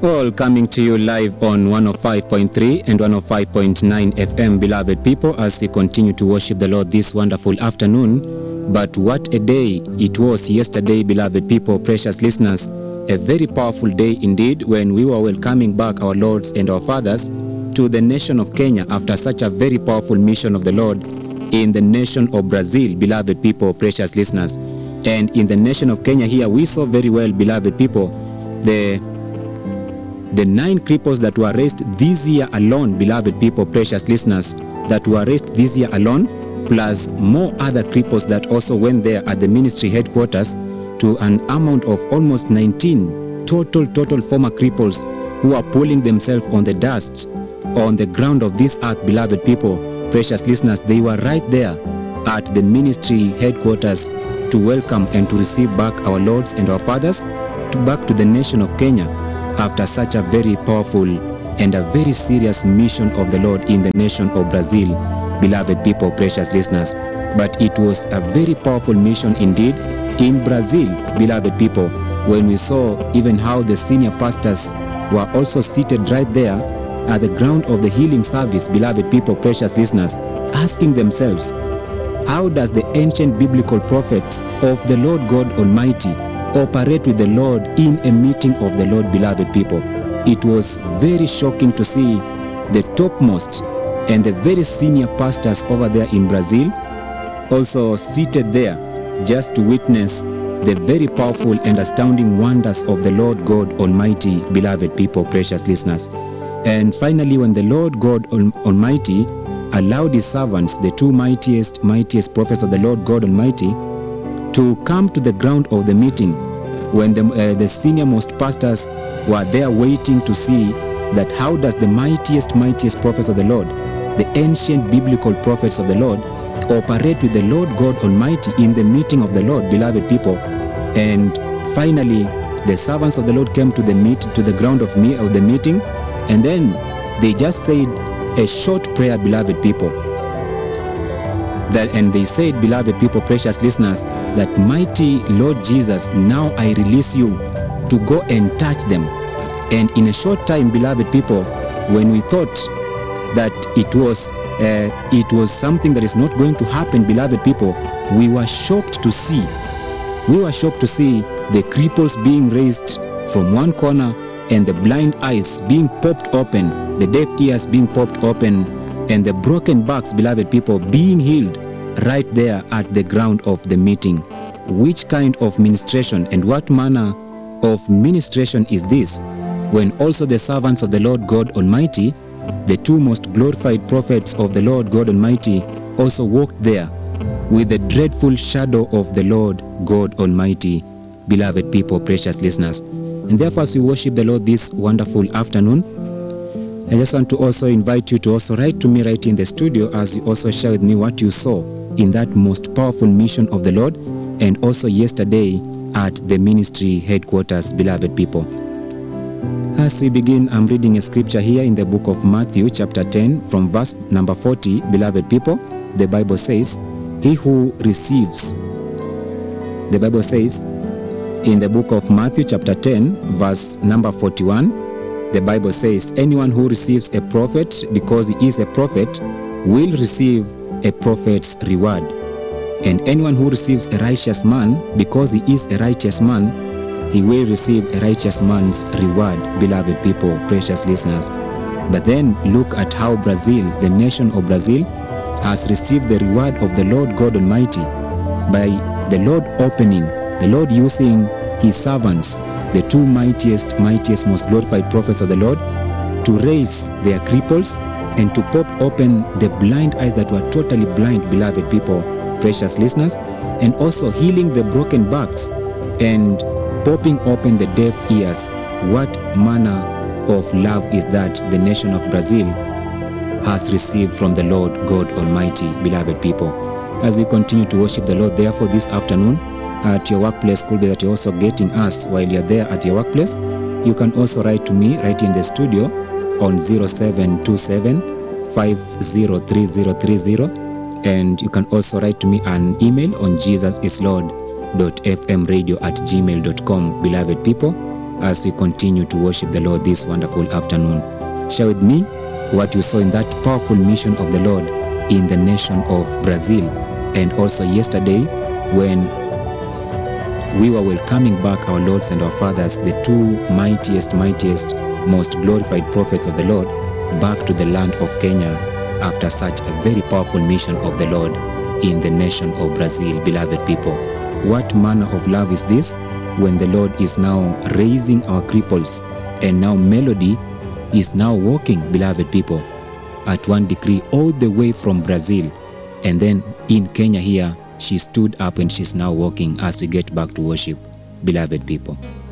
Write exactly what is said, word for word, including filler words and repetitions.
All coming to you live on one oh five point three and one oh five point nine F M, beloved people, as we continue to worship the Lord this wonderful afternoon. But what a day it was yesterday, beloved people, precious listeners. A very powerful day indeed, when we were welcoming back our lords and our fathers to the nation of Kenya after such a very powerful mission of the Lord in the nation of Brazil, beloved people, precious listeners. And in the nation of Kenya here, we saw very well, beloved people, the the nine cripples that were raised this year alone, beloved people, precious listeners, that were raised this year alone, plus more other cripples that also went there at the ministry headquarters, to an amount of almost nineteen total, total former cripples who are pulling themselves on the dust, on the ground of this earth, beloved people, precious listeners. They were right there at the ministry headquarters to welcome and to receive back our lords and our fathers to back to the nation of Kenya after such a very powerful and a very serious mission of the Lord in the nation of Brazil, beloved people, precious listeners. But it was a very powerful mission indeed in Brazil, beloved people, when we saw even how the senior pastors were also seated right there at the ground of the healing service, beloved people, precious listeners, asking themselves, how does the ancient biblical prophets of the Lord God Almighty operate with the Lord in a meeting of the Lord, beloved people? It was very shocking to see the topmost and the very senior pastors over there in Brazil also seated there just to witness the very powerful and astounding wonders of the Lord God Almighty, beloved people, precious listeners. And finally, when the Lord God Almighty allowed his servants, the two mightiest, mightiest prophets of the Lord God Almighty, to come to the ground of the meeting, when the, uh, the senior-most pastors were there waiting to see that how does the mightiest, mightiest prophets of the Lord, the ancient biblical prophets of the Lord, operate with the Lord God Almighty in the meeting of the Lord, beloved people. And finally, the servants of the Lord came to the meet to the ground of, me, of the meeting, and then they just said a short prayer, beloved people. That, and they said, beloved people, precious listeners, that mighty Lord Jesus, now I release you to go and touch them. And in a short time, beloved people, when we thought that it was uh, it was something that is not going to happen, beloved people, we were shocked to see we were shocked to see the cripples being raised from one corner, and the blind eyes being popped open, the deaf ears being popped open, and the broken backs, beloved people, being healed right there at the ground of the meeting. Which kind of ministration and what manner of ministration is this, when also the servants of the Lord God Almighty, the two most glorified prophets of the Lord God Almighty, also walked there with the dreadful shadow of the Lord God Almighty, beloved people, precious listeners. And therefore, as we worship the Lord this wonderful afternoon, I just want to also invite you to also write to me right in the studio, as you also share with me what you saw in that most powerful mission of the Lord, and also yesterday at the ministry headquarters, beloved people. As we begin, I'm reading a scripture here in the book of Matthew chapter ten from verse number forty, beloved people. The Bible says, he who receives, the Bible says in the book of Matthew chapter ten verse number forty-one, the Bible says, anyone who receives a prophet because he is a prophet will receive a prophet's reward. And anyone who receives a righteous man because he is a righteous man, he will receive a righteous man's reward, beloved people, precious listeners. But then look at how Brazil, the nation of Brazil, has received the reward of the Lord God Almighty by the Lord opening, the Lord using his servants, the two mightiest, mightiest, most glorified prophets of the Lord, to raise their cripples and to pop open the blind eyes that were totally blind, beloved people, precious listeners, and also healing the broken backs and popping open the deaf ears. What manner of love is that the nation of Brazil has received from the Lord God Almighty, beloved people? As we continue to worship the Lord, therefore, this afternoon at your workplace, could be that you're also getting us while you're there at your workplace. You can also write to me right in the studio on zero seven two seven, five zero three zero three zero, and you can also write to me an email on jesus is lord dot f m radio at gmail dot com, beloved people, as we continue to worship the Lord this wonderful afternoon. Share with me what you saw in that powerful mission of the Lord in the nation of Brazil, and also yesterday when we were welcoming back our lords and our fathers, the two mightiest, mightiest, most glorified prophets of the Lord, back to the land of Kenya after such a very powerful mission of the Lord in the nation of Brazil. Beloved people, what manner of love is this when the Lord is now raising our cripples, and now Melody is now walking, beloved people, at one degree all the way from Brazil, and then in Kenya here she stood up and she's now walking as we get back to worship, beloved people.